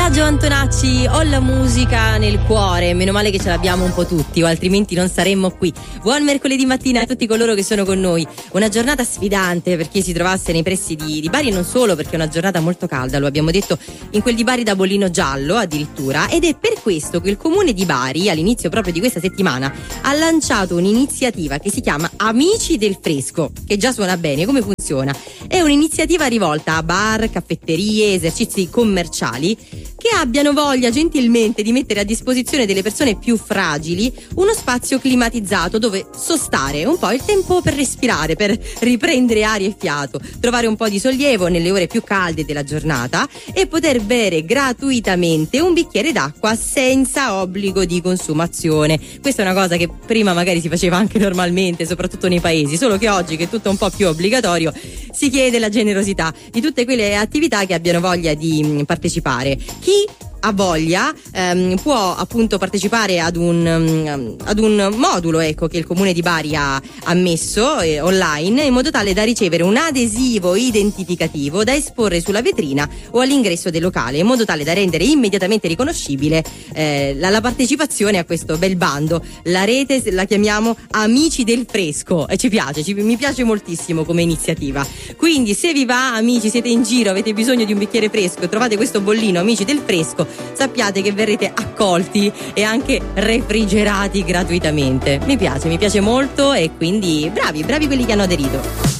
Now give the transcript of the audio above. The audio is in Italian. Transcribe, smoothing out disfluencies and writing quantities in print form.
Biagio Antonacci, ho la musica nel cuore, meno male che ce l'abbiamo un po' tutti, o altrimenti non saremmo qui. Buon mercoledì mattina a tutti coloro che sono con noi. Una giornata sfidante per chi si trovasse nei pressi di Bari, e non solo, perché è una giornata molto calda, lo abbiamo detto, in quel di Bari da bollino giallo addirittura, ed è per questo che il comune di Bari all'inizio proprio di questa settimana ha lanciato un'iniziativa che si chiama Amici del Fresco, che già suona bene. Come funziona? È un'iniziativa rivolta a bar, caffetterie, esercizi commerciali che abbiano voglia gentilmente di mettere a disposizione delle persone più fragili uno spazio climatizzato dove sostare un po', il tempo per respirare, per riprendere aria e fiato, trovare un po' di sollievo nelle ore più calde della giornata e poter bere gratuitamente un bicchiere d'acqua senza obbligo di consumazione. Questa è una cosa che prima magari si faceva anche normalmente, soprattutto nei paesi, solo che oggi, che è tutto un po' più obbligatorio, si chiede la generosità di tutte quelle attività che abbiano voglia di partecipare. Chi ha voglia può appunto partecipare ad un modulo, ecco, che il comune di Bari ha messo online, in modo tale da ricevere un adesivo identificativo da esporre sulla vetrina o all'ingresso del locale, in modo tale da rendere immediatamente riconoscibile la partecipazione a questo bel bando. La rete la chiamiamo Amici del Fresco e ci piace, mi piace moltissimo come iniziativa. Quindi se vi va, amici, siete in giro, avete bisogno di un bicchiere fresco, trovate questo bollino Amici del Fresco, sappiate che verrete accolti e anche refrigerati gratuitamente. Mi piace molto, e quindi bravi quelli che hanno aderito.